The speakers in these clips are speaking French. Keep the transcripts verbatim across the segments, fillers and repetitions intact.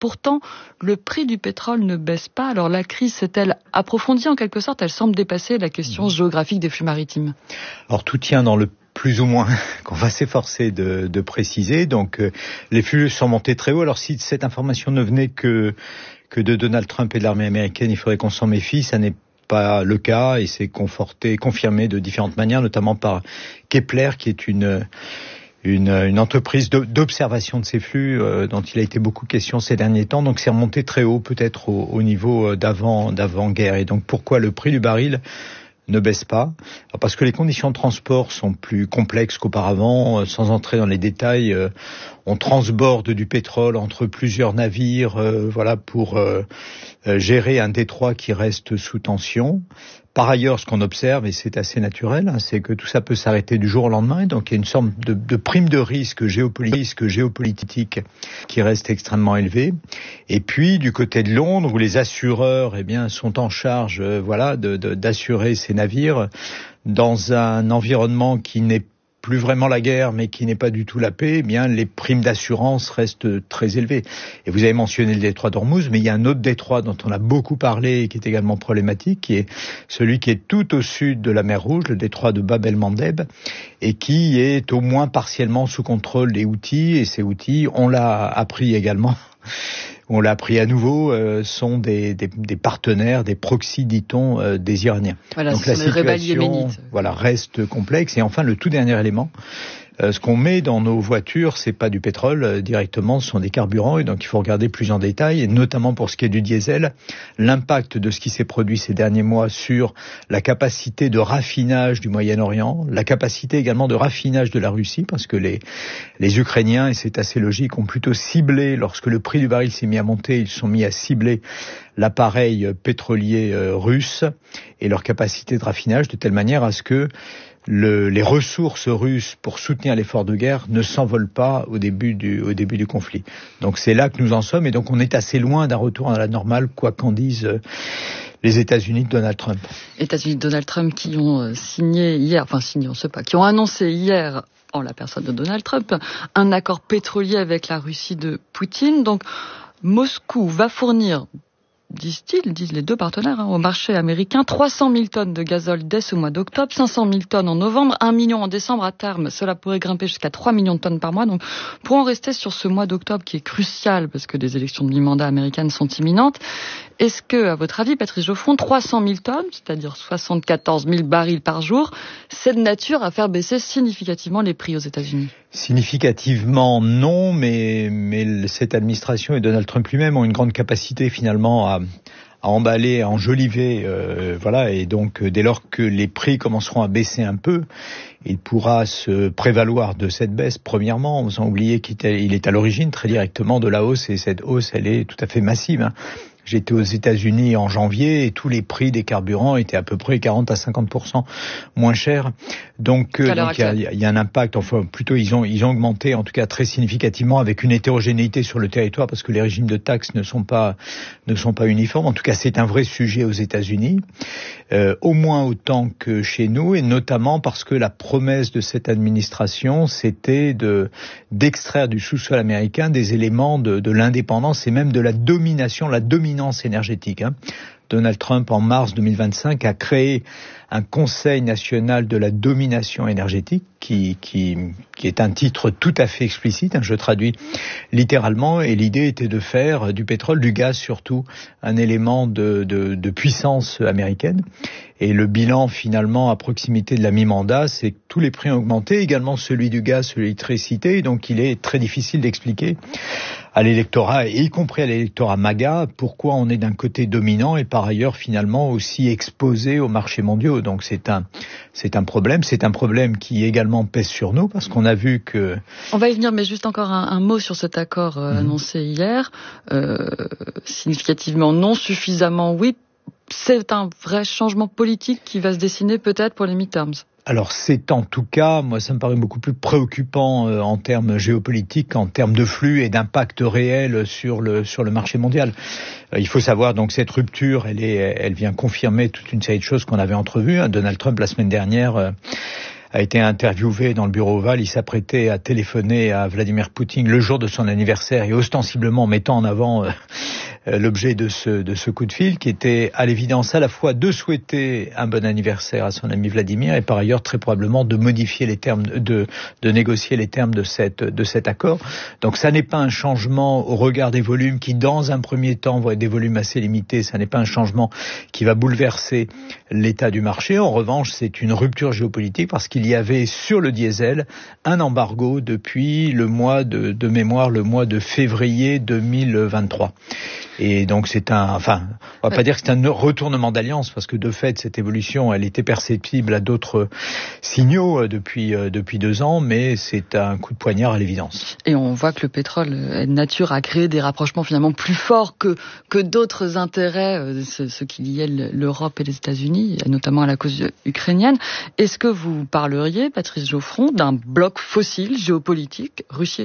Pourtant, le prix du pétrole ne baisse pas. Alors la crise s'est-elle approfondie en quelque sorte? Elle semble dépasser la question géographique des flux maritimes. Alors tout tient dans le plus ou moins qu'on va s'efforcer de, de préciser. Donc euh, les flux sont montés très haut. Alors si cette information ne venait que, que de Donald Trump et de l'armée américaine, il faudrait qu'on s'en méfie. Ça n'est pas le cas et c'est conforté, confirmé de différentes manières, notamment par Kepler, qui est une... Une, une entreprise d'observation de ces flux euh, dont il a été beaucoup question ces derniers temps. Donc c'est remonté très haut, peut-être au, au niveau d'avant, d'avant-guerre. Et donc pourquoi le prix du baril ne baisse pas? Alors parce que les conditions de transport sont plus complexes qu'auparavant. Sans entrer dans les détails, euh, on transborde du pétrole entre plusieurs navires, euh, voilà, pour euh, euh, gérer un détroit qui reste sous tension. Par ailleurs, ce qu'on observe, et c'est assez naturel, hein, c'est que tout ça peut s'arrêter du jour au lendemain. Et donc, il y a une sorte de, de prime de risque géopolitique, géopolitique qui reste extrêmement élevée. Et puis, du côté de Londres, où les assureurs, eh bien, sont en charge, euh, voilà, de, de, d'assurer ces navires dans un environnement qui n'est plus vraiment la guerre, mais qui n'est pas du tout la paix, eh bien, les primes d'assurance restent très élevées. Et vous avez mentionné le détroit d'Ormuz, mais il y a un autre détroit dont on a beaucoup parlé et qui est également problématique, qui est celui qui est tout au sud de la mer Rouge, le détroit de Bab el-Mandeb, et qui est au moins partiellement sous contrôle des Houthis. Et ces Houthis, on l'a appris également, on l'a appris à nouveau, euh, sont des, des, des partenaires, des proxys, dit-on, euh, des Iraniens. Voilà, donc la situation, voilà, reste complexe. Et enfin, le tout dernier élément, euh, ce qu'on met dans nos voitures, c'est pas du pétrole euh, directement, ce sont des carburants. Et donc il faut regarder plus en détail, et notamment pour ce qui est du diesel, l'impact de ce qui s'est produit ces derniers mois sur la capacité de raffinage du Moyen-Orient, la capacité également de raffinage de la Russie, parce que les, les Ukrainiens, et c'est assez logique, ont plutôt ciblé, lorsque le prix du baril s'est mis à monter, ils sont mis à cibler l'appareil pétrolier euh, russe et leur capacité de raffinage, de telle manière à ce que Le, les ressources russes pour soutenir l'effort de guerre ne s'envolent pas au début du, au début du conflit. Donc c'est là que nous en sommes, et donc on est assez loin d'un retour à la normale, quoi qu'en disent les États-Unis de Donald Trump. États-Unis de Donald Trump qui ont signé hier, enfin signé, on ne sait pas, qui ont annoncé hier, en la personne de Donald Trump, un accord pétrolier avec la Russie de Poutine. Donc Moscou va fournir, disent-ils, disent les deux partenaires, hein, au marché américain, trois cent mille tonnes de gazole dès ce mois d'octobre, cinq cent mille tonnes en novembre, un million en décembre. À terme, cela pourrait grimper jusqu'à trois millions de tonnes par mois. Donc, pour en rester sur ce mois d'octobre qui est crucial, parce que des élections de mi-mandat américaines sont imminentes, est-ce que, à votre avis, Patrice Geoffron, trois cent mille tonnes, c'est-à-dire soixante-quatorze mille barils par jour, c'est de nature à faire baisser significativement les prix aux États-Unis? Significativement, non, mais, mais cette administration et Donald Trump lui-même ont une grande capacité finalement à, à emballer, à enjoliver, euh, voilà, et donc dès lors que les prix commenceront à baisser un peu, il pourra se prévaloir de cette baisse, premièrement, sans oublier qu'il est, il est à l'origine très directement de la hausse, et cette hausse, elle est tout à fait massive, hein. J'étais aux États-Unis en janvier et tous les prix des carburants étaient à peu près quarante à cinquante pour cent moins chers. Donc, euh, donc il y a, il y a un impact, enfin plutôt ils ont ils ont augmenté en tout cas très significativement, avec une hétérogénéité sur le territoire, parce que les régimes de taxes ne sont pas ne sont pas uniformes. En tout cas, c'est un vrai sujet aux États-Unis, euh, au moins autant que chez nous, et notamment parce que la promesse de cette administration, c'était de d'extraire du sous-sol américain des éléments de, de l'indépendance et même de la domination, la domination énergétique. Hein. Donald Trump, en mars deux mille vingt-cinq, a créé un Conseil national de la domination énergétique qui, qui, qui est un titre tout à fait explicite, hein, je traduis littéralement, et l'idée était de faire du pétrole, du gaz surtout, un élément de, de, de puissance américaine. Et le bilan, finalement, à proximité de la mi-mandat, c'est que tous les prix ont augmenté, également celui du gaz, celui de l'électricité, donc il est très difficile d'expliquer à l'électorat, y compris à l'électorat MAGA, pourquoi on est d'un côté dominant et par ailleurs, finalement, aussi exposé aux marchés mondiaux. Donc c'est un, c'est un problème, c'est un problème qui également pèse sur nous, parce qu'on a vu que... On va y venir, mais juste encore un, un mot sur cet accord euh, mmh. annoncé hier. Euh, significativement non, suffisamment oui. C'est un vrai changement politique qui va se dessiner peut-être pour les midterms. Alors c'est en tout cas, moi ça me paraît beaucoup plus préoccupant euh, en termes géopolitiques, en termes de flux et d'impact réel sur le sur le marché mondial. Euh, il faut savoir donc cette rupture, elle est, elle vient confirmer toute une série de choses qu'on avait entrevues. Hein. Donald Trump la semaine dernière euh, a été interviewé dans le bureau ovale. Il s'apprêtait à téléphoner à Vladimir Poutine le jour de son anniversaire et ostensiblement mettant en avant euh, l'objet de ce, de ce coup de fil qui était à l'évidence à la fois de souhaiter un bon anniversaire à son ami Vladimir et par ailleurs très probablement de modifier les termes, de, de négocier les termes de, cette, de cet accord. Donc ça n'est pas un changement au regard des volumes qui dans un premier temps vont être des volumes assez limités, ça n'est pas un changement qui va bouleverser l'état du marché. En revanche, c'est une rupture géopolitique parce qu'il y avait sur le diesel un embargo depuis le mois de, de mémoire, le mois de février deux mille vingt-trois. Et donc c'est un, enfin, on va pas dire que c'est un retournement d'alliance parce que de fait cette évolution, elle était perceptible à d'autres signaux depuis depuis deux ans, mais c'est un coup de poignard à l'évidence. Et on voit que le pétrole est de nature à créer des rapprochements finalement plus forts que que d'autres intérêts, ce, ce qui liait l'Europe et les États-Unis, notamment à la cause ukrainienne. Est-ce que vous parleriez, Patrice Geoffron, d'un bloc fossile géopolitique Russie-États-Unis ?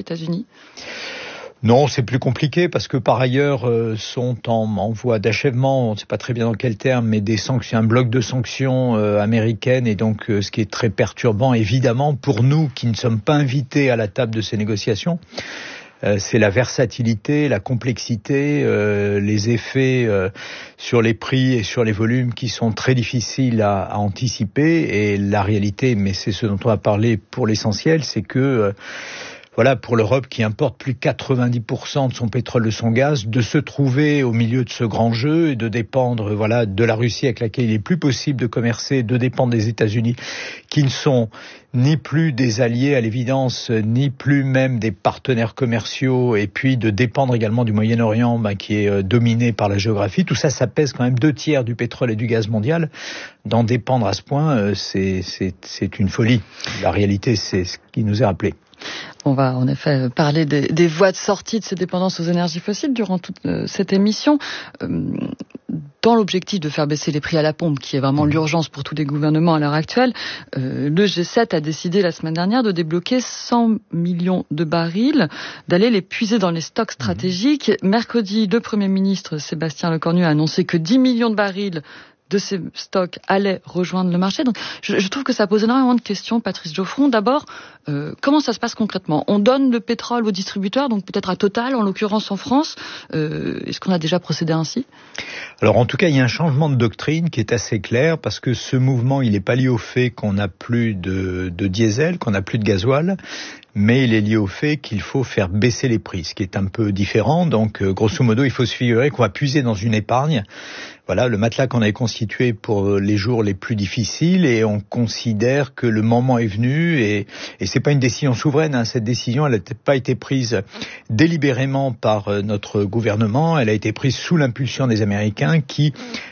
Non, c'est plus compliqué parce que par ailleurs euh, sont en, en voie d'achèvement, on ne sait pas très bien dans quel terme, mais des sanctions, un bloc de sanctions euh, américaines et donc euh, ce qui est très perturbant évidemment pour nous qui ne sommes pas invités à la table de ces négociations. Euh, c'est la versatilité, la complexité, euh, les effets euh, sur les prix et sur les volumes qui sont très difficiles à, à anticiper et la réalité, mais c'est ce dont on va parler pour l'essentiel, c'est que euh, voilà, pour l'Europe qui importe plus de quatre-vingt-dix pour cent de son pétrole, de son gaz, de se trouver au milieu de ce grand jeu et de dépendre, voilà, de la Russie avec laquelle il est plus possible de commercer, de dépendre des États-Unis, qui ne sont ni plus des alliés à l'évidence, ni plus même des partenaires commerciaux, et puis de dépendre également du Moyen-Orient, bah, qui est euh, dominé par la géographie. Tout ça, ça pèse quand même deux tiers du pétrole et du gaz mondial. D'en dépendre à ce point, euh, c'est, c'est, c'est une folie. La réalité, c'est ce qui nous est rappelé. On va en effet parler des, des voies de sortie de ces dépendances aux énergies fossiles durant toute euh, cette émission. Euh, dans l'objectif de faire baisser les prix à la pompe, qui est vraiment l'urgence pour tous les gouvernements à l'heure actuelle, euh, le G sept a décidé la semaine dernière de débloquer cent millions de barils, d'aller les puiser dans les stocks stratégiques. Mercredi, le Premier ministre Sébastien Lecornu a annoncé que dix millions de barils de ces stocks allaient rejoindre le marché. Donc, je, je trouve que ça pose énormément de questions, Patrice Geoffron. D'abord, euh, comment ça se passe concrètement ? On donne le pétrole aux distributeurs, donc peut-être à Total, en l'occurrence en France. Euh, est-ce qu'on a déjà procédé ainsi ? Alors, en tout cas, il y a un changement de doctrine qui est assez clair, parce que ce mouvement, il n'est pas lié au fait qu'on n'a plus de, de diesel, qu'on n'a plus de gasoil, mais il est lié au fait qu'il faut faire baisser les prix, ce qui est un peu différent. Donc, euh, grosso modo, il faut se figurer qu'on va puiser dans une épargne. Voilà, le matelas qu'on avait constitué pour les jours les plus difficiles, et on considère que le moment est venu, et, et c'est pas une décision souveraine, hein. Cette décision, elle n'a pas été prise délibérément par notre gouvernement, elle a été prise sous l'impulsion des Américains qui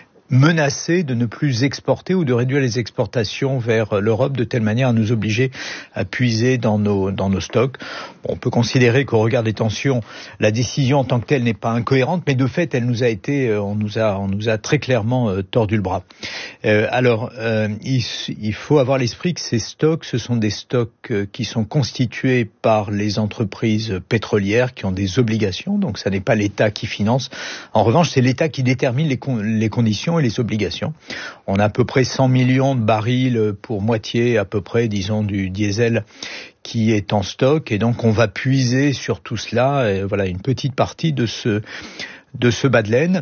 menacés de ne plus exporter ou de réduire les exportations vers l'Europe de telle manière à nous obliger à puiser dans nos dans nos stocks. Bon, on peut considérer qu'au regard des tensions, la décision en tant que telle n'est pas incohérente, mais de fait, elle nous a été, on nous a, on nous a très clairement euh, tordu le bras. Euh, alors, euh, il, il faut avoir l'esprit que ces stocks, ce sont des stocks euh, qui sont constitués par les entreprises pétrolières qui ont des obligations, donc ça n'est pas l'État qui finance. En revanche, c'est l'État qui détermine les, con, les conditions et les obligations. On a à peu près cent millions de barils pour moitié, à peu près, disons, du diesel qui est en stock, et donc on va puiser sur tout cela, et voilà, une petite partie de ce de ce bas de laine.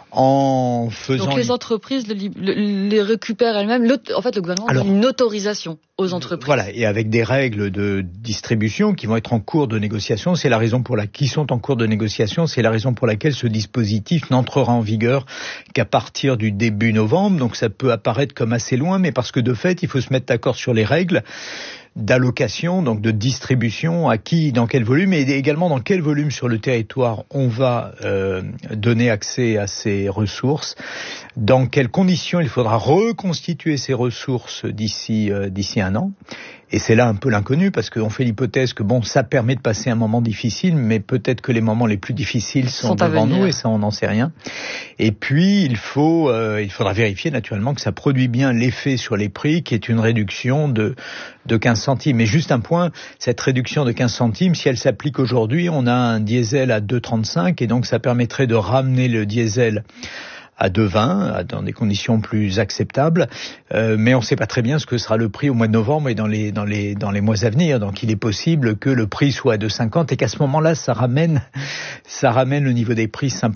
En faisant... Donc les entreprises les, les récupèrent elles-mêmes. En fait, le gouvernement Alors, donne une autorisation aux entreprises. Voilà, et avec des règles de distribution qui vont être en cours de négociation. C'est la raison pour laquelle, qui sont en cours de négociation, c'est la raison pour laquelle ce dispositif n'entrera en vigueur qu'à partir du début novembre. Donc ça peut apparaître comme assez loin, mais parce que de fait, il faut se mettre d'accord sur les règles d'allocation, donc de distribution, à qui, dans quel volume, et également dans quel volume sur le territoire on va euh, donner accès à ces ressources, dans quelles conditions il faudra reconstituer ces ressources d'ici euh, d'ici un an. Et c'est là un peu l'inconnu, parce qu'on fait l'hypothèse que bon, ça permet de passer un moment difficile, mais peut-être que les moments les plus difficiles sont, sont devant nous, et ça on n'en sait rien. Et puis il faut, euh, il faudra vérifier naturellement que ça produit bien l'effet sur les prix, qui est une réduction de de quinze centimes. Mais juste un point, cette réduction de quinze centimes, si elle s'applique aujourd'hui, on a un diesel à deux virgule trente-cinq, et donc ça permettrait de ramener le diesel à deux vingt dans des conditions plus acceptables, euh, mais on ne sait pas très bien ce que sera le prix au mois de novembre et dans les dans les dans les mois à venir. Donc il est possible que le prix soit à deux cinquante et qu'à ce moment-là, ça ramène ça ramène le niveau des prix simplement